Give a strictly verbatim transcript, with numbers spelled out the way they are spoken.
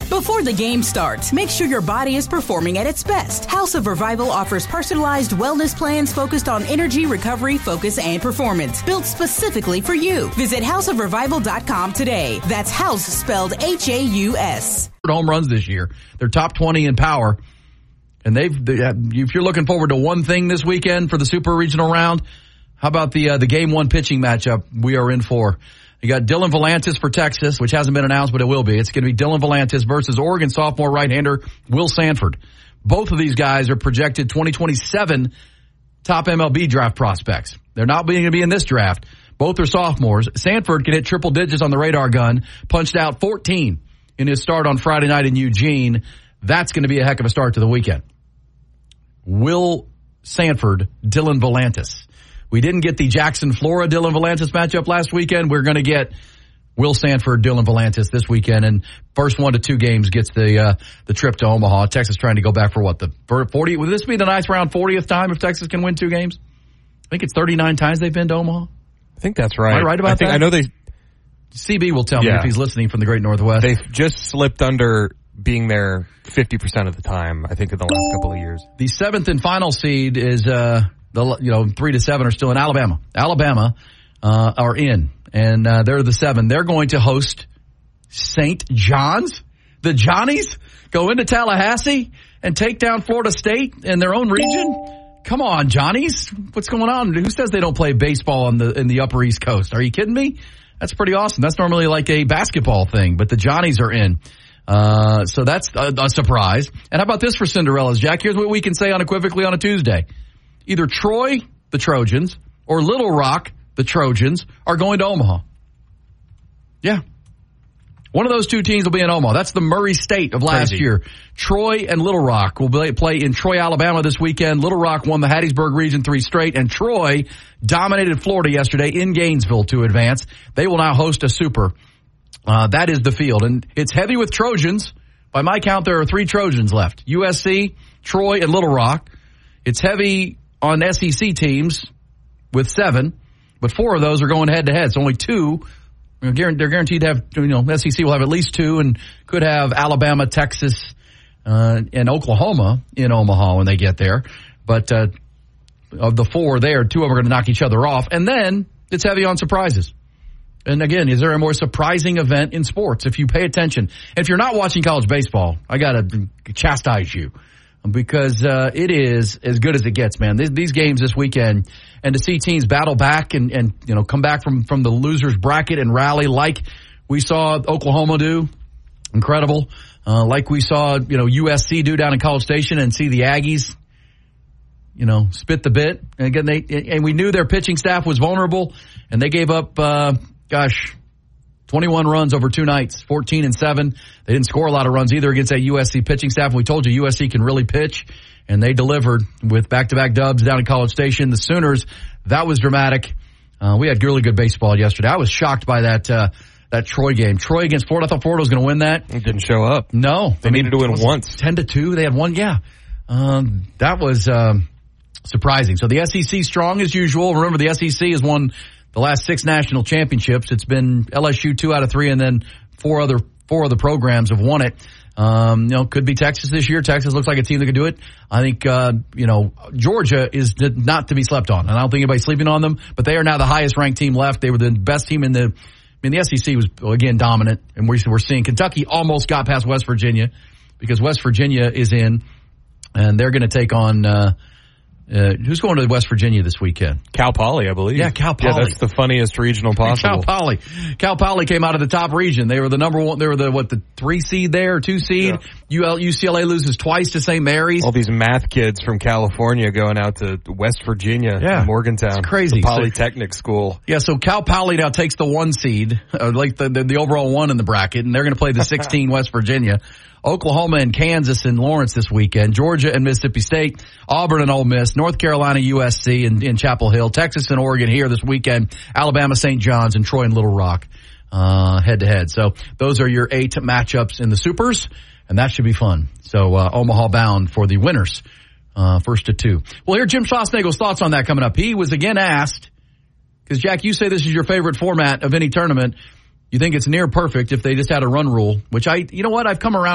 Before the game starts, make sure your body is performing at its best. House of Revival offers personalized wellness plans focused on energy, recovery, focus, and performance, built specifically for you. Visit house of revival dot com today. That's house spelled H A U S. Home runs this year. They're top twenty in power. And they've, they, if you're looking forward to one thing this weekend for the Super Regional round, how about the uh, the game one pitching matchup we are in for? You got Dylan Volantis for Texas, which hasn't been announced, but it will be. It's going to be Dylan Volantis versus Oregon sophomore right-hander Will Sanford. Both of these guys are projected twenty twenty-seven top M L B draft prospects. They're not going to be in this draft. Both are sophomores. Sanford can hit triple digits on the radar gun, punched out fourteen in his start on Friday night in Eugene. That's going to be a heck of a start to the weekend. Will Sanford, Dylan Volantis. We didn't get the Jackson, Florida Dylan Volantis matchup last weekend. We're going to get Will Sanford, Dylan Volantis this weekend, and first one to two games gets the uh, the trip to Omaha. Texas trying to go back for what, the forty? Would this be the ninth round fortieth time if Texas can win two games? I think it's thirty-nine times they've been to Omaha. I think that's right. Am I right about I think, that? I know they. C B will tell yeah. me if he's listening from the Great Northwest. They've just slipped under being there fifty percent of the time, I think, in the last couple of years. The seventh and final seed is, uh, the you know, three to seven are still in Alabama. Alabama uh, are in, and uh, they're the seven. They're going to host Saint John's. The Johnnies go into Tallahassee and take down Florida State in their own region. Come on, Johnnies. What's going on? Who says they don't play baseball in the in the Upper East Coast? Are you kidding me? That's pretty awesome. That's normally like a basketball thing, but the Johnnies are in. Uh, so that's a, a surprise. And how about this for Cinderellas, Jack? Here's what we can say unequivocally on a Tuesday. Either Troy, the Trojans, or Little Rock, the Trojans, are going to Omaha. Yeah. One of those two teams will be in Omaha. That's the Murray State of last Crazy. year. Troy and Little Rock will play in Troy, Alabama this weekend. Little Rock won the Hattiesburg region three straight, and Troy dominated Florida yesterday in Gainesville to advance. They will now host a Super. Uh, that is the field, and it's heavy with Trojans. By my count, there are three Trojans left. U S C, Troy, and Little Rock. It's heavy on S E C teams with seven, but four of those are going head-to-head. So only two. They're guaranteed to have, you know, S E C will have at least two and could have Alabama, Texas, uh, and Oklahoma in Omaha when they get there. But uh, of the four there, two of them are going to knock each other off. And then it's heavy on surprises. And again, is there a more surprising event in sports? If you pay attention, and if you're not watching college baseball, I got to chastise you because uh, it is as good as it gets, man. These, these games this weekend, and to see teams battle back and, and you know come back from, from the losers bracket and rally like we saw Oklahoma do, incredible. Uh, like we saw you know U S C do down in College Station, and see the Aggies, you know, spit the bit. And again, they and we knew their pitching staff was vulnerable, and they gave up. Uh, Gosh, twenty-one runs over two nights, fourteen and seven. They didn't score a lot of runs either against that U S C pitching staff. We told you U S C can really pitch, and they delivered with back-to-back dubs down at College Station. The Sooners, that was dramatic. Uh, we had really good baseball yesterday. I was shocked by that uh, that Troy game. Troy against Florida. I thought Florida was going to win that. It didn't show up. No. They I mean, needed to win once. ten to two. They had one, yeah. Um, that was um, surprising. So the S E C strong as usual. Remember, the S E C has won the last six national championships. It's been L S U two out of three, and then four other four other programs have won it. Um, you know, could be Texas this year. Texas looks like a team that could do it. I think, uh, you know, Georgia is not to be slept on, and I don't think anybody's sleeping on them, but they are now the highest ranked team left. They were the best team in the, I mean, the S E C was, again, dominant, and we're, we're seeing Kentucky almost got past West Virginia because West Virginia is in, and they're going to take on, uh, Uh, who's going to West Virginia this weekend? Cal Poly, I believe. Yeah, Cal Poly. Yeah, that's the funniest regional possible. Cal Poly. Cal Poly came out of the top region. They were the number one. They were the what the three seed there, or two seed. Yeah. U C L A loses twice to Saint Mary's. All these math kids from California going out to West Virginia, yeah, Morgantown, it's crazy. The Polytechnic so, school. Yeah, so Cal Poly now takes the one seed, uh, like the, the the overall one in the bracket, and they're going to play the sixteen West Virginia. Oklahoma and Kansas and Lawrence this weekend, Georgia and Mississippi State, Auburn and Ole Miss, North Carolina, U S C in, in Chapel Hill, Texas and Oregon here this weekend, Alabama, Saint John's, and Troy and Little Rock uh, head to head. So those are your eight matchups in the Supers, and that should be fun. So uh, Omaha bound for the winners, uh, first to two. Well, here Jim Schlossnagle's thoughts on that coming up. He was again asked, because Jack, you say this is your favorite format of any tournament. You think it's near perfect if they just had a run rule, which I, you know what, I've come around